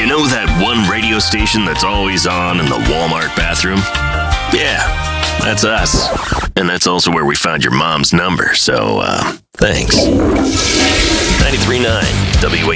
You know that one radio station that's always on in the Walmart bathroom? Yeah, that's us. And that's also where we found your mom's number, so, thanks. 93.9 WA.